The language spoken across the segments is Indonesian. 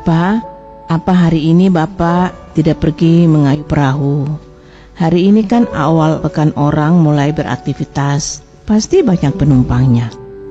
Pak, apa hari ini Bapak tidak pergi mengayuh perahu? Hari ini kan awal pekan orang mulai beraktivitas. Pasti banyak penumpangnya.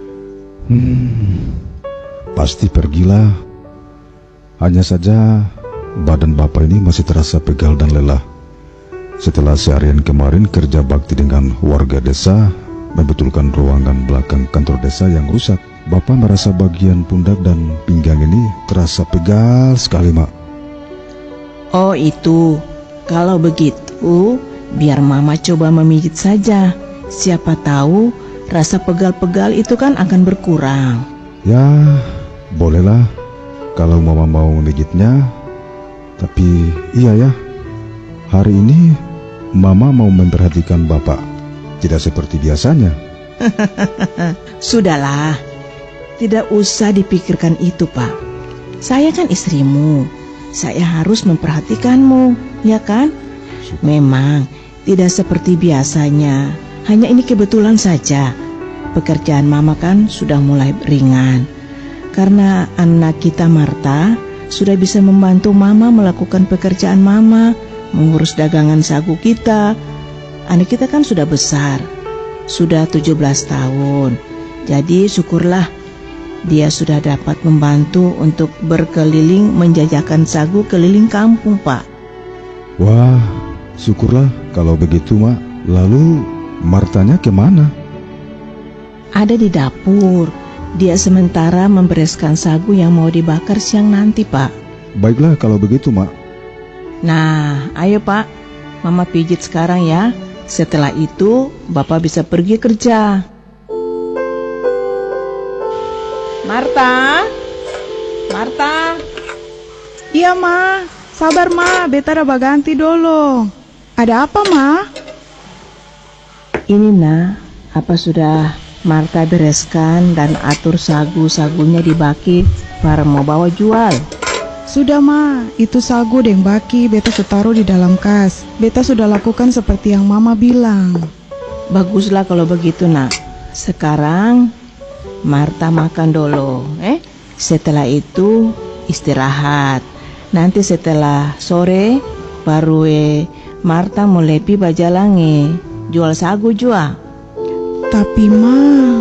Pasti pergilah. Hanya saja badan Bapak ini masih terasa pegal dan lelah. Setelah seharian kemarin kerja bakti dengan warga desa, membetulkan ruangan belakang kantor desa yang rusak, Bapak merasa bagian pundak dan pinggang ini terasa pegal sekali, Mak. Oh itu, kalau begitu biar Mama coba memijit saja. Siapa tahu rasa pegal-pegal itu kan akan berkurang. Ya, bolehlah kalau Mama mau memijitnya. Tapi iya ya, hari ini Mama mau memperhatikan Bapak, tidak seperti biasanya. Sudahlah, tidak usah dipikirkan itu, Pak. Saya kan istrimu, saya harus memperhatikanmu, ya kan? Memang tidak seperti biasanya, hanya ini kebetulan saja. Pekerjaan Mama kan sudah mulai ringan, karena anak kita Marta sudah bisa membantu Mama melakukan pekerjaan Mama, mengurus dagangan sagu kita. Anak kita kan sudah besar, sudah 17 tahun. Jadi syukurlah dia sudah dapat membantu untuk berkeliling menjajakan sagu keliling kampung, Pak. Wah, syukurlah kalau begitu, Mak. Lalu Martanya kemana? Ada di dapur. Dia sementara membereskan sagu yang mau dibakar siang nanti, Pak. Baiklah kalau begitu, Mak. Nah, ayo Pak, Mama pijit sekarang ya. Setelah itu Bapak bisa pergi kerja. Marta? Marta? Iya, Ma. Sabar, Ma. Beta ada baganti dulu. Ada apa, Ma? Ini nah, apa sudah Marta bereskan dan atur sagu-sagunya dibaki para mau bawa jual? Sudah, Ma. Itu sagu deng baki beta taruh di dalam kas. Beta sudah lakukan seperti yang Mama bilang. Baguslah kalau begitu, nak. Sekarang Marta makan dulu, setelah itu istirahat. Nanti setelah sore baru Marta mulai pi bajalangi jual sagu jua. Tapi Ma,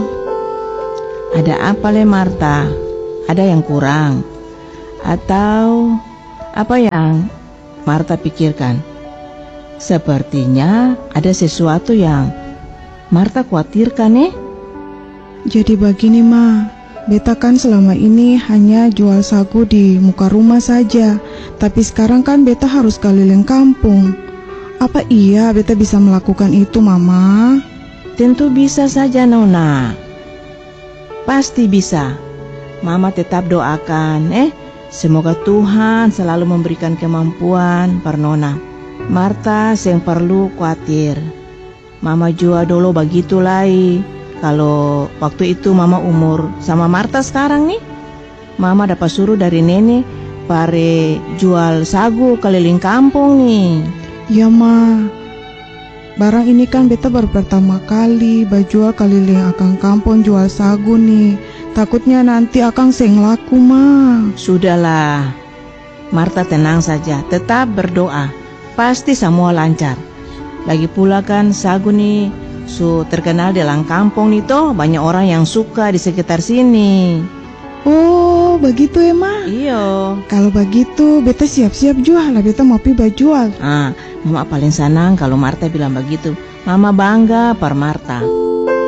ada apa le Marta? Ada yang kurang? Atau apa yang Marta pikirkan? Sepertinya ada sesuatu yang Marta khawatirkan. Jadi begini, Ma. Beta kan selama ini hanya jual sagu di muka rumah saja. Tapi sekarang kan beta harus keliling kampung. Apa iya beta bisa melakukan itu, Mama? Tentu bisa saja, Nona. Pasti bisa. Mama tetap doakan, semoga Tuhan selalu memberikan kemampuan per Nona. Marta yang perlu khawatir. Mama juga dulu begitu lagi. Kalau waktu itu Mama umur sama Marta sekarang nih, Mama dapat suruh dari nenek pare jual sagu keliling kampung nih. Ya, Ma. Barang ini kan beta baru pertama kali bajual keliling akang kampung jual sagu nih. Takutnya nanti akang seng laku, Ma. Sudahlah, Marta tenang saja, tetap berdoa. Pasti semua lancar. Lagi pula kan sagu nih terkenal di dalam kampung nih toh, banyak orang yang suka di sekitar sini. Oh, begitu ya, Ma? Iya. Kalau begitu, beta siap-siap jual lah, beta mau pi bajual. Mama paling senang kalau Marta bilang begitu. Mama bangga per Marta.